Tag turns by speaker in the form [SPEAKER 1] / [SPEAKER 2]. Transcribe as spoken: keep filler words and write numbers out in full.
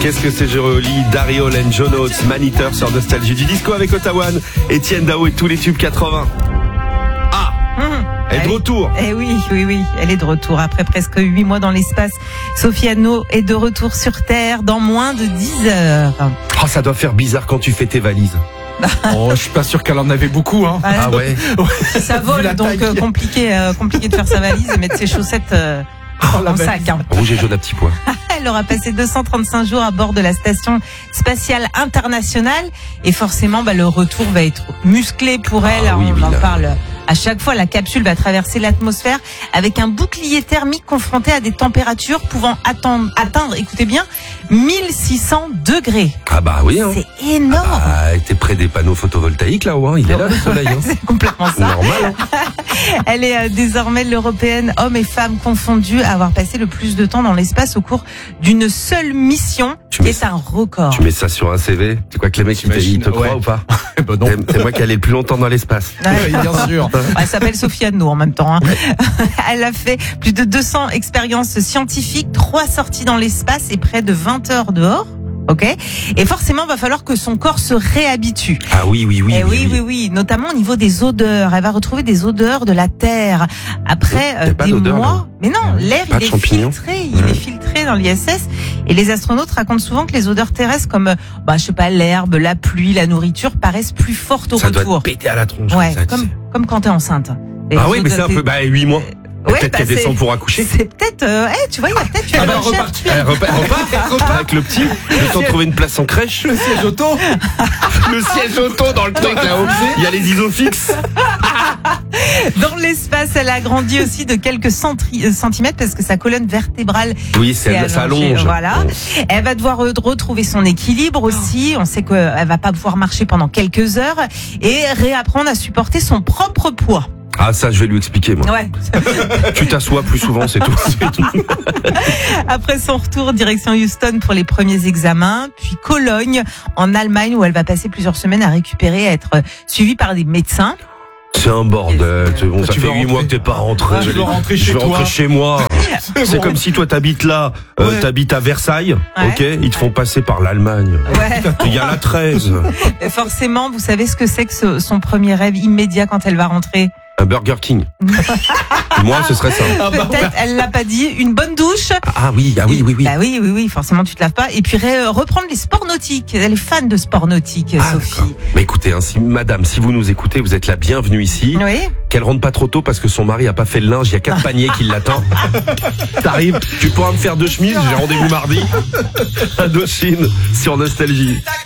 [SPEAKER 1] Qu'est-ce que c'est joli. Dario and John Oates, Maniteur sur Nostalgie du disco avec Otawan, Etienne Dao et tous les tubes quatre-vingts. Ah mmh. Elle est de retour.
[SPEAKER 2] Eh oui, oui, oui, elle est de retour. Après presque huit mois dans l'espace, Sophie Anno est de retour sur Terre dans moins de dix heures.
[SPEAKER 1] Oh, ça doit faire bizarre quand tu fais tes valises.
[SPEAKER 3] Oh, je suis pas sûr qu'elle en avait beaucoup, hein.
[SPEAKER 1] Ah ouais.
[SPEAKER 2] Ça vole, donc euh, compliqué, euh, compliqué de faire sa valise et mettre ses chaussettes euh,
[SPEAKER 3] Oh,
[SPEAKER 2] dans le sac. Hein.
[SPEAKER 1] Rouge et jaune à petits pois.
[SPEAKER 2] Elle aura passé deux cent trente-cinq jours à bord de la station spatiale internationale et forcément, bah, le retour va être musclé pour elle.
[SPEAKER 1] Ah, oui,
[SPEAKER 2] on
[SPEAKER 1] oui,
[SPEAKER 2] en
[SPEAKER 1] là.
[SPEAKER 2] parle à chaque fois. La capsule va traverser l'atmosphère avec un bouclier thermique confronté à des températures pouvant attendre, atteindre, écoutez bien, mille six cents degrés.
[SPEAKER 1] Ah bah oui. Hein.
[SPEAKER 2] C'est énorme.
[SPEAKER 1] Ah bah, t'es près des panneaux photovoltaïques là-haut, hein. Il est là le soleil. Hein.
[SPEAKER 2] C'est complètement ça.
[SPEAKER 1] Normal. Hein.
[SPEAKER 2] Elle est euh, désormais l'européenne, hommes et femmes confondus, à avoir passé le plus de temps dans l'espace au cours d'une seule mission,
[SPEAKER 1] Tu
[SPEAKER 2] qui
[SPEAKER 1] mets
[SPEAKER 2] est
[SPEAKER 1] ça-
[SPEAKER 2] un record.
[SPEAKER 1] Tu mets ça sur un C V. Tu crois que les mecs ils te, ils te croient
[SPEAKER 3] Ouais.
[SPEAKER 1] ou pas?
[SPEAKER 3] Bah non.
[SPEAKER 1] C'est moi qui allais le plus longtemps dans l'espace.
[SPEAKER 2] Ouais.
[SPEAKER 3] Oui, bien sûr.
[SPEAKER 2] Elle s'appelle Sophie Anno en même temps. Hein. Elle a fait plus de deux cents expériences scientifiques, trois sorties dans l'espace et près de vingt heures dehors. Ok. Et forcément, va falloir que son corps se réhabitue.
[SPEAKER 1] Ah oui, oui, oui.
[SPEAKER 2] Eh oui, oui, oui, notamment au niveau des odeurs. Elle va retrouver des odeurs de la Terre après
[SPEAKER 1] Y a
[SPEAKER 2] euh,
[SPEAKER 1] pas
[SPEAKER 2] des
[SPEAKER 1] d'odeur,
[SPEAKER 2] mois.
[SPEAKER 1] là.
[SPEAKER 2] Mais non, l'air
[SPEAKER 1] Pas de
[SPEAKER 2] il est
[SPEAKER 1] champignons.
[SPEAKER 2] filtré, il
[SPEAKER 1] Ouais.
[SPEAKER 2] est filtré dans l'I S S. Et les astronautes racontent souvent que les odeurs terrestres, comme euh, bah je sais pas l'herbe, la pluie, la nourriture, paraissent plus fortes au
[SPEAKER 1] Ça doit
[SPEAKER 2] retour.
[SPEAKER 1] te péter à la tronche.
[SPEAKER 2] Ouais,
[SPEAKER 1] ça, tu
[SPEAKER 2] comme
[SPEAKER 1] sais.
[SPEAKER 2] comme quand t'es enceinte. Et
[SPEAKER 1] Ah
[SPEAKER 2] les
[SPEAKER 1] oui, mais c'est un
[SPEAKER 2] odeurs-
[SPEAKER 1] peu, bah, huit mois.
[SPEAKER 2] Ouais,
[SPEAKER 1] Peut-être
[SPEAKER 2] bah,
[SPEAKER 1] qu'elle
[SPEAKER 2] c'est-
[SPEAKER 1] descend pour accoucher.
[SPEAKER 2] C'est peut-être, euh, eh, tu vois, il y a peut-être une
[SPEAKER 3] Ah bah,
[SPEAKER 2] recherche.
[SPEAKER 3] reparti.
[SPEAKER 1] Elle repart, repart, repart avec le petit. Le temps de trouver une place en crèche.
[SPEAKER 3] Le siège auto.
[SPEAKER 1] Le siège auto dans le truc là-haut. Il y a les isofixes.
[SPEAKER 2] Dans l'espace, elle a grandi aussi de quelques centri- euh, centimètres parce que sa colonne vertébrale
[SPEAKER 1] Oui,
[SPEAKER 2] s'est
[SPEAKER 1] c'est, ça
[SPEAKER 2] allongée,
[SPEAKER 1] allonge.
[SPEAKER 2] Voilà. Elle va devoir euh, retrouver son équilibre aussi. On sait qu'elle va pas pouvoir marcher pendant quelques heures et réapprendre à supporter son propre poids.
[SPEAKER 1] Ah, ça, je vais lui expliquer, moi.
[SPEAKER 2] Ouais.
[SPEAKER 1] Tu t'assois plus souvent, c'est tout. C'est tout.
[SPEAKER 2] Après son retour, direction Houston pour les premiers examens, puis Cologne en Allemagne où elle va passer plusieurs semaines à récupérer, à être euh, suivie par des médecins.
[SPEAKER 1] C'est un bordel. C'est bon,
[SPEAKER 3] Toi,
[SPEAKER 1] ça
[SPEAKER 3] tu
[SPEAKER 1] fait
[SPEAKER 3] veux
[SPEAKER 1] huit
[SPEAKER 3] rentrer.
[SPEAKER 1] mois que t'es pas rentré.
[SPEAKER 3] Ah, je veux rentrer
[SPEAKER 1] Je
[SPEAKER 3] chez
[SPEAKER 1] vais
[SPEAKER 3] toi.
[SPEAKER 1] rentrer chez moi. C'est
[SPEAKER 3] bon.
[SPEAKER 1] comme si toi t'habites là, euh,
[SPEAKER 3] Ouais.
[SPEAKER 1] t'habites à Versailles,
[SPEAKER 2] Ouais.
[SPEAKER 1] ok? Ils te font passer par l'Allemagne.
[SPEAKER 2] Ouais.
[SPEAKER 1] Il y a la treize.
[SPEAKER 2] Et forcément, vous savez ce que c'est que ce- son premier rêve immédiat quand elle va rentrer.
[SPEAKER 1] Un Burger King. Moi, ce serait ça.
[SPEAKER 3] Ah bah,
[SPEAKER 2] Peut-être, elle l'a pas dit, une bonne douche.
[SPEAKER 1] Ah oui, ah oui, oui, oui.
[SPEAKER 2] Bah oui, oui, oui, forcément tu te laves pas. Et puis ré- reprendre les sports nautiques. Elle est fan de sports nautiques,
[SPEAKER 1] Ah,
[SPEAKER 2] Sophie.
[SPEAKER 1] d'accord. Mais écoutez, hein, si, madame, si vous nous écoutez, vous êtes la bienvenue ici.
[SPEAKER 2] Oui.
[SPEAKER 1] Qu'elle rentre pas trop tôt parce que son mari a pas fait le linge. Il y a quatre paniers qui l'attendent. T'arrives, tu pourras me faire deux chemises. J'ai rendez-vous mardi. À Dauphine sur Nostalgie.